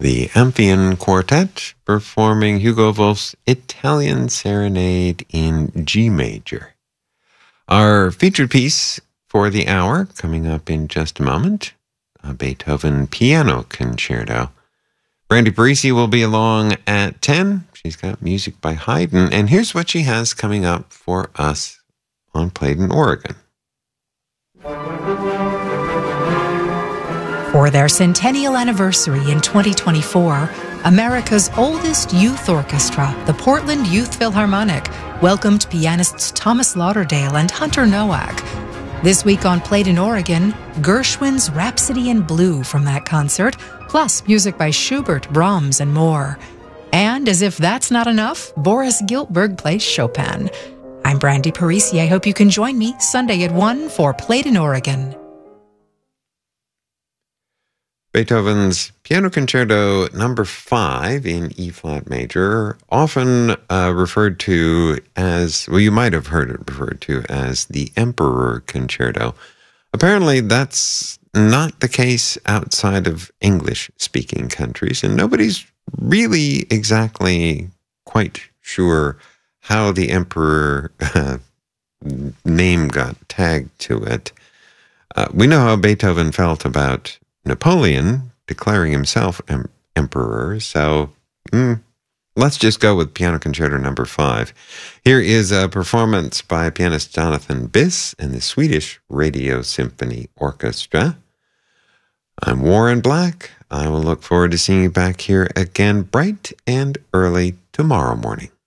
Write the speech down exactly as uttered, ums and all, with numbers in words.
The Amphion Quartet performing Hugo Wolf's Italian Serenade in G major. Our featured piece for the hour, coming up in just a moment, a Beethoven Piano Concerto. Brandy Parisi will be along at ten. She's got music by Haydn, and here's what she has coming up for us on Played in Oregon. For their centennial anniversary in twenty twenty-four, America's oldest youth orchestra, the Portland Youth Philharmonic, welcomed pianists Thomas Lauderdale and Hunter Nowak. This week on Played in Oregon, Gershwin's Rhapsody in Blue from that concert, plus music by Schubert, Brahms, and more. And as if that's not enough, Boris Giltberg plays Chopin. I'm Brandy Parisi. I hope you can join me Sunday at one for Played in Oregon. Beethoven's Piano Concerto number five in E-flat major, often uh, referred to as, well, you might have heard it referred to as the Emperor Concerto. Apparently, that's not the case outside of English-speaking countries, and nobody's really exactly quite sure how the Emperor uh, name got tagged to it. Uh, we know how Beethoven felt about Napoleon declaring himself em- emperor, so mm, let's just go with Piano Concerto number five. Here is a performance by pianist Jonathan Biss and the Swedish Radio Symphony Orchestra. I'm Warren Black. I will look forward to seeing you back here again bright and early tomorrow morning.